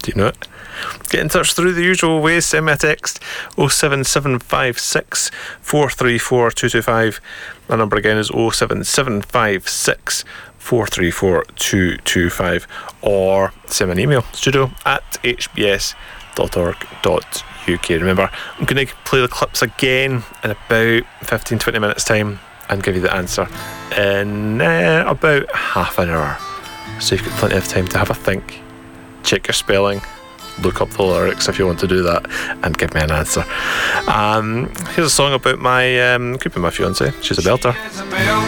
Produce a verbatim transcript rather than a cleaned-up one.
Do you know it? Get in touch through the usual ways. Send me a text oh seven seven five six, four three four, two two five. My number again is oh seven seven five six, four three four, two two five. Or send me an email, studio at h b s dot org dot u k. Remember, I'm going to play the clips again in about fifteen to twenty minutes time and give you the answer in uh, about half an hour. So you've got plenty of time to have a think, check your spelling, look up the lyrics if you want to do that, and give me an answer. Um, here's a song about my um, could be my fiance. She's a belter.